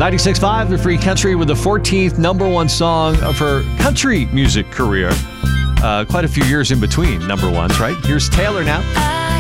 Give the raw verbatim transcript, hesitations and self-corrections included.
ninety-six point five, The Free Country, with the fourteenth number one song of her country music career. Uh, quite a few years in between number ones, right? Here's Taylor now.